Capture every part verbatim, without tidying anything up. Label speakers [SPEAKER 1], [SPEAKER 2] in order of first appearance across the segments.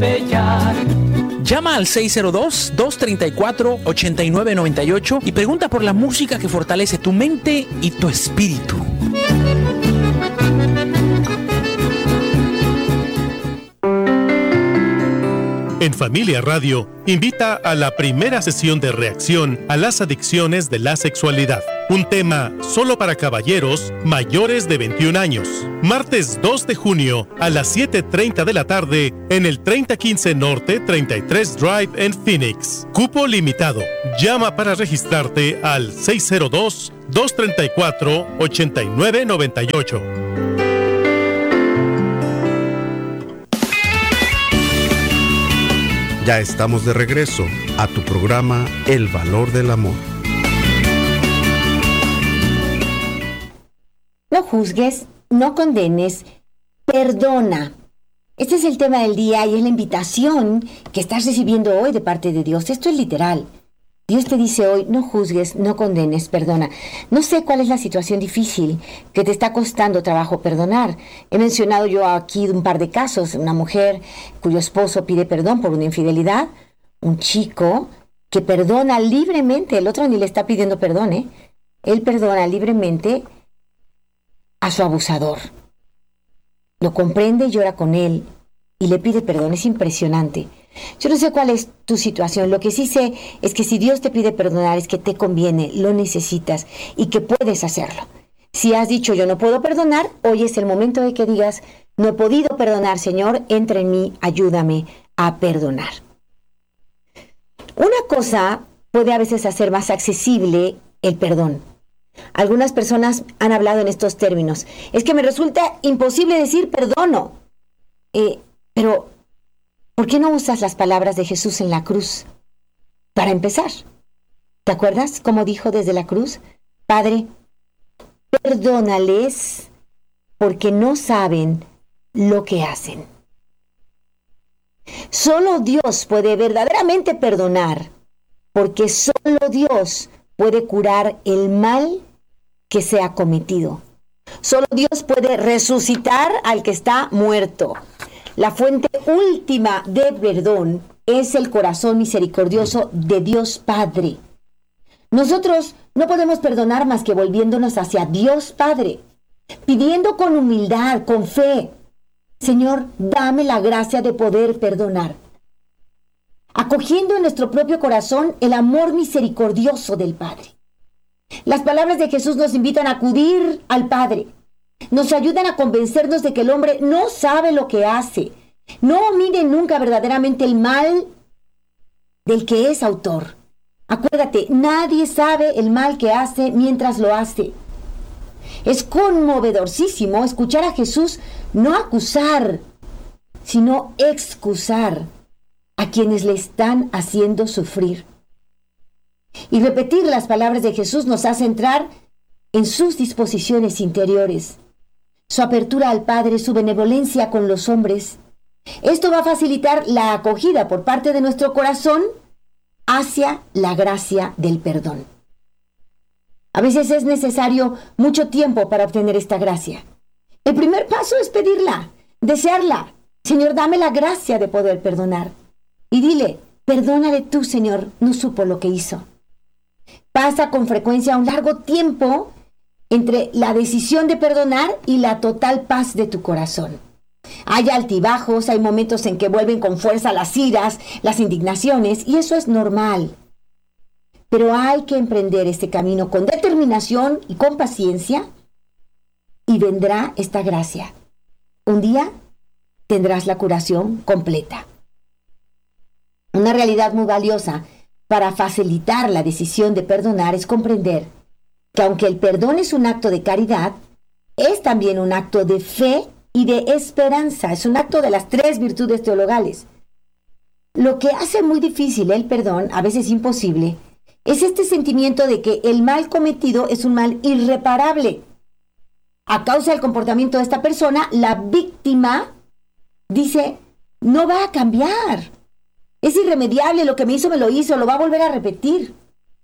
[SPEAKER 1] Llama al seis cero dos, dos tres cuatro, ocho nueve nueve ocho y pregunta por la música que fortalece tu mente y tu espíritu.
[SPEAKER 2] En Familia Radio, invita a la primera sesión de reacción a las adicciones de la sexualidad. Un tema solo para caballeros mayores de veintiún años. Martes dos de junio a las siete treinta de la tarde en el treinta quince Norte treinta y tres Drive en Phoenix. Cupo limitado. Llama para registrarte al seis cero dos, dos tres cuatro, ocho nueve nueve ocho.
[SPEAKER 3] Ya estamos de regreso a tu programa El Valor del Amor.
[SPEAKER 4] No juzgues, no condenes, perdona. Este es el tema del día y es la invitación que estás recibiendo hoy de parte de Dios. Esto es literal. Dios te dice hoy, no juzgues, no condenes, perdona. No sé cuál es la situación difícil que te está costando trabajo perdonar. He mencionado yo aquí un par de casos. Una mujer cuyo esposo pide perdón por una infidelidad. Un chico que perdona libremente. El otro ni le está pidiendo perdón, ¿eh? Él perdona libremente a su abusador. Lo comprende y llora con él y le pide perdón. Es impresionante. Yo no sé cuál es tu situación. Lo que sí sé es que si Dios te pide perdonar es que te conviene, lo necesitas y que puedes hacerlo. Si has dicho yo no puedo perdonar, hoy es el momento de que digas no he podido perdonar, Señor, entra en mí, ayúdame a perdonar. Una cosa puede a veces hacer más accesible el perdón. Algunas personas han hablado en estos términos. Es que me resulta imposible decir perdono. Eh, pero, ¿por qué no usas las palabras de Jesús en la cruz? Para empezar, ¿te acuerdas cómo dijo desde la cruz? Padre, perdónales porque no saben lo que hacen. Solo Dios puede verdaderamente perdonar, porque solo Dios puede curar el mal que se ha cometido. Solo Dios puede resucitar al que está muerto. La fuente última de perdón es el corazón misericordioso de Dios Padre. Nosotros no podemos perdonar más que volviéndonos hacia Dios Padre, pidiendo con humildad, con fe, Señor, dame la gracia de poder perdonar. Acogiendo en nuestro propio corazón el amor misericordioso del Padre. Las palabras de Jesús nos invitan a acudir al Padre. Nos ayudan a convencernos de que el hombre no sabe lo que hace. No mide nunca verdaderamente el mal del que es autor. Acuérdate, nadie sabe el mal que hace mientras lo hace. Es conmovedorísimo escuchar a Jesús no acusar, sino excusar a quienes le están haciendo sufrir. Y repetir las palabras de Jesús nos hace entrar en sus disposiciones interiores, su apertura al Padre, su benevolencia con los hombres. Esto va a facilitar la acogida por parte de nuestro corazón hacia la gracia del perdón. A veces es necesario mucho tiempo para obtener esta gracia. El primer paso es pedirla, desearla. Señor, dame la gracia de poder perdonar. Y dile, perdónale tú, Señor, no supo lo que hizo. Pasa con frecuencia un largo tiempo entre la decisión de perdonar y la total paz de tu corazón. Hay altibajos, hay momentos en que vuelven con fuerza las iras, las indignaciones, y eso es normal. Pero hay que emprender este camino con determinación y con paciencia, y vendrá esta gracia. Un día tendrás la curación completa. Una realidad muy valiosa para facilitar la decisión de perdonar es comprender que aunque el perdón es un acto de caridad, es también un acto de fe y de esperanza. Es un acto de las tres virtudes teologales. Lo que hace muy difícil el perdón, a veces imposible, es este sentimiento de que el mal cometido es un mal irreparable. A causa del comportamiento de esta persona, la víctima dice, no va a cambiar. Es irremediable, lo que me hizo me lo hizo, lo va a volver a repetir.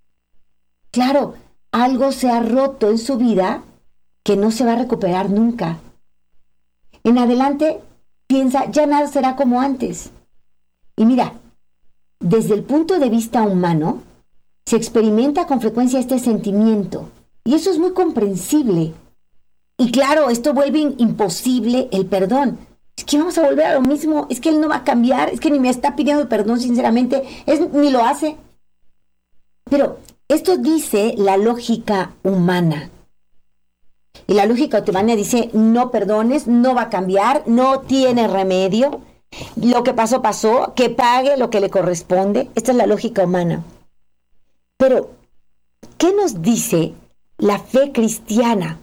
[SPEAKER 4] Claro, algo se ha roto en su vida que no se va a recuperar nunca. En adelante piensa, ya nada será como antes. Y mira, desde el punto de vista humano, se experimenta con frecuencia este sentimiento. Y eso es muy comprensible. Y claro, esto vuelve imposible el perdón. Es que vamos a volver a lo mismo, es que él no va a cambiar, es que ni me está pidiendo perdón sinceramente, es, ni lo hace. Pero esto dice la lógica humana. Y la lógica humana dice, no perdones, no va a cambiar, no tiene remedio. Lo que pasó, pasó, que pague lo que le corresponde. Esta es la lógica humana. Pero, ¿qué nos dice la fe cristiana?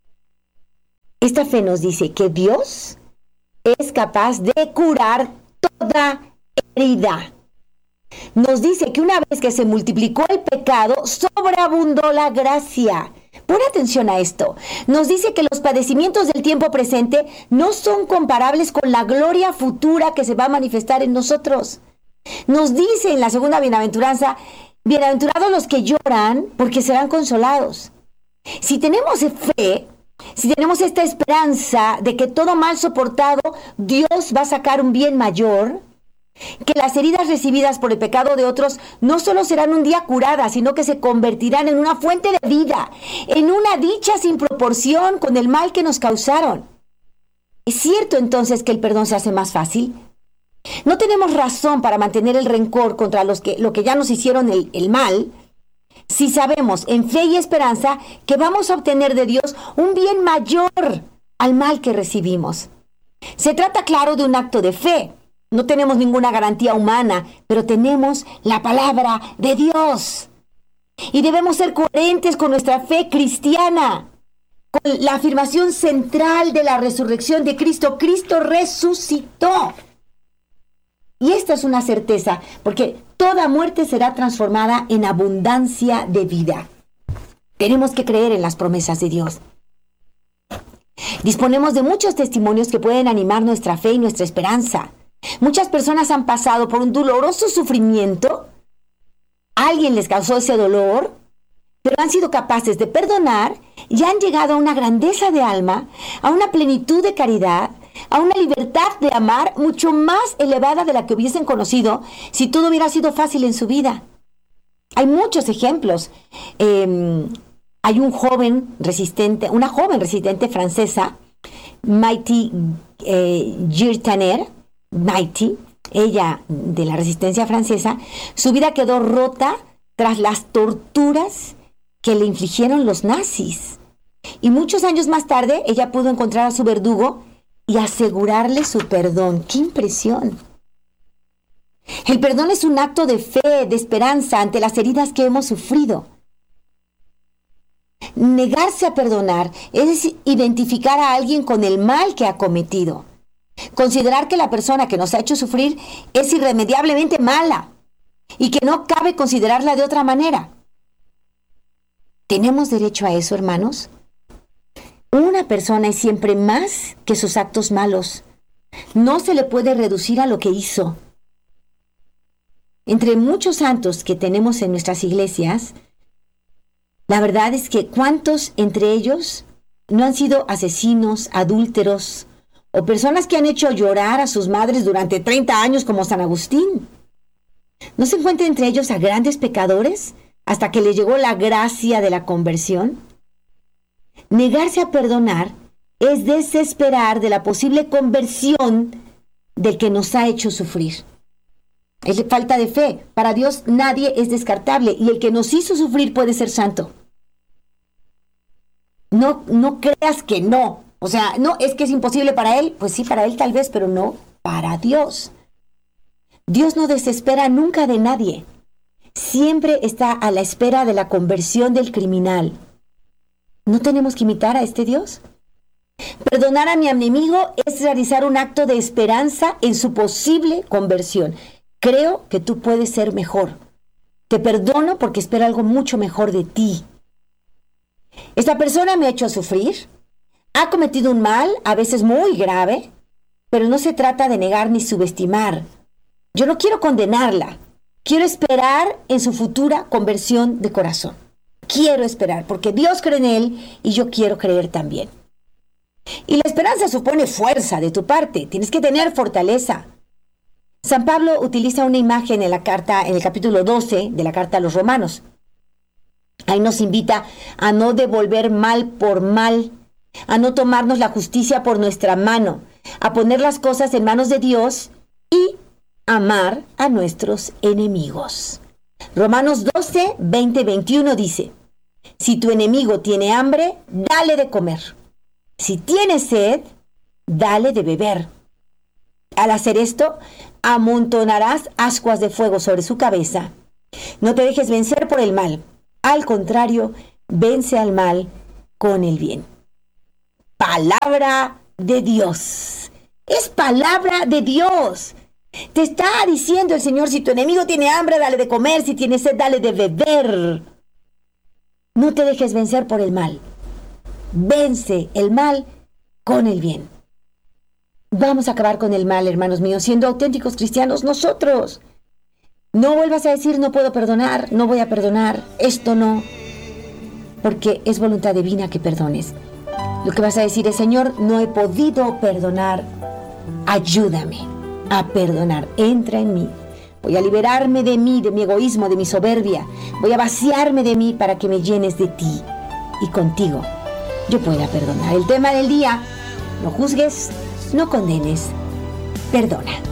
[SPEAKER 4] Esta fe nos dice que Dios es capaz de curar toda herida. Nos dice que una vez que se multiplicó el pecado, sobreabundó la gracia. Pon atención a esto. Nos dice que los padecimientos del tiempo presente no son comparables con la gloria futura que se va a manifestar en nosotros. Nos dice en la segunda bienaventuranza, bienaventurados los que lloran, porque serán consolados. Si tenemos fe, si tenemos esta esperanza de que todo mal soportado, Dios va a sacar un bien mayor, que las heridas recibidas por el pecado de otros no solo serán un día curadas, sino que se convertirán en una fuente de vida, en una dicha sin proporción con el mal que nos causaron. ¿Es cierto entonces que el perdón se hace más fácil? No tenemos razón para mantener el rencor contra los que, lo que ya nos hicieron el, el mal, si sabemos en fe y esperanza que vamos a obtener de Dios un bien mayor al mal que recibimos. Se trata, claro, de un acto de fe. No tenemos ninguna garantía humana, pero tenemos la palabra de Dios. Y debemos ser coherentes con nuestra fe cristiana, con la afirmación central de la resurrección de Cristo. Cristo resucitó. Y esta es una certeza, porque toda muerte será transformada en abundancia de vida. Tenemos que creer en las promesas de Dios. Disponemos de muchos testimonios que pueden animar nuestra fe y nuestra esperanza. Muchas personas han pasado por un doloroso sufrimiento. Alguien les causó ese dolor, pero han sido capaces de perdonar y han llegado a una grandeza de alma, a una plenitud de caridad, a una libertad de amar mucho más elevada de la que hubiesen conocido si todo hubiera sido fácil en su vida. Hay muchos ejemplos. Eh, hay un joven resistente, una joven resistente francesa, Maïty eh, Girtaner, Maïty, ella de la resistencia francesa. Su vida quedó rota tras las torturas que le infligieron los nazis. Y muchos años más tarde, ella pudo encontrar a su verdugo y asegurarle su perdón. ¡Qué impresión! El perdón es un acto de fe, de esperanza ante las heridas que hemos sufrido. Negarse a perdonar es identificar a alguien con el mal que ha cometido. Considerar que la persona que nos ha hecho sufrir es irremediablemente mala y que no cabe considerarla de otra manera. ¿Tenemos derecho a eso, hermanos? Una persona es siempre más que sus actos malos. No se le puede reducir a lo que hizo. Entre muchos santos que tenemos en nuestras iglesias, la verdad es que ¿cuántos entre ellos no han sido asesinos, adúlteros, o personas que han hecho llorar a sus madres durante treinta años como San Agustín? ¿No se encuentra entre ellos a grandes pecadores hasta que les llegó la gracia de la conversión? Negarse a perdonar es desesperar de la posible conversión del que nos ha hecho sufrir. Es falta de fe. Para Dios nadie es descartable y el que nos hizo sufrir puede ser santo. No, no creas que no. O sea, no, es que es imposible para él. Pues sí, para él tal vez, pero no para Dios. Dios no desespera nunca de nadie. Siempre está a la espera de la conversión del criminal. ¿No tenemos que imitar a este Dios? Perdonar a mi enemigo es realizar un acto de esperanza en su posible conversión. Creo que tú puedes ser mejor. Te perdono porque espero algo mucho mejor de ti. Esta persona me ha hecho sufrir. Ha cometido un mal, a veces muy grave, pero no se trata de negar ni subestimar. Yo no quiero condenarla. Quiero esperar en su futura conversión de corazón. Quiero esperar, porque Dios cree en él y yo quiero creer también. Y la esperanza supone fuerza de tu parte. Tienes que tener fortaleza. San Pablo utiliza una imagen en la carta, en el capítulo doce de la carta a los Romanos. Ahí nos invita a no devolver mal por mal, a no tomarnos la justicia por nuestra mano, a poner las cosas en manos de Dios y amar a nuestros enemigos. Romanos doce, veinte, veintiuno dice: si tu enemigo tiene hambre, dale de comer. Si tiene sed, dale de beber. Al hacer esto, amontonarás ascuas de fuego sobre su cabeza. No te dejes vencer por el mal. Al contrario, vence al mal con el bien. Palabra de Dios. Es palabra de Dios. Te está diciendo el Señor: si tu enemigo tiene hambre, dale de comer. Si tiene sed, dale de beber. No te dejes vencer por el mal. Vence el mal con el bien. Vamos a acabar con el mal, hermanos míos, siendo auténticos cristianos nosotros. No vuelvas a decir: no puedo perdonar, no voy a perdonar, esto no. Porque es voluntad divina que perdones. Lo que vas a decir es: Señor, no he podido perdonar. Ayúdame a perdonar. Entra en mí. Voy a liberarme de mí, de mi egoísmo, de mi soberbia. Voy a vaciarme de mí para que me llenes de ti. Y contigo yo pueda perdonar. El tema del día: no juzgues, no condenes, perdona.